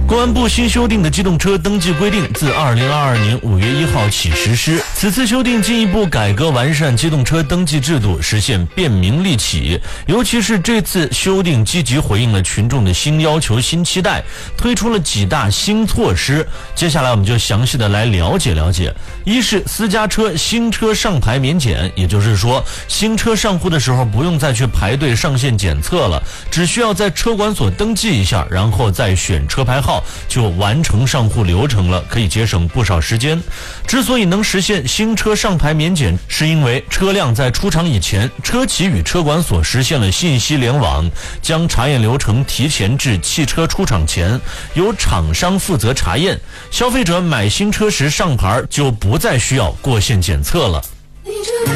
公安部新修订的机动车登记规定自2022年5月1号起实施。此次修订进一步改革完善机动车登记制度，实现便民利企。尤其是这次修订积极回应了群众的新要求、新期待，推出了几大新措施。接下来我们就详细的来了解了解。一是私家车新车上牌免检，也就是说新车上户的时候不用再去排队上线检测了，只需要在车管所登记一下，然后再选车牌号就完成上户流程了，可以节省不少时间。之所以能实现新车上牌免检，是因为车辆在出厂以前，车企与车管所实现了信息联网，将查验流程提前至汽车出厂前，由厂商负责查验，消费者买新车时上牌就不再需要过线检测了。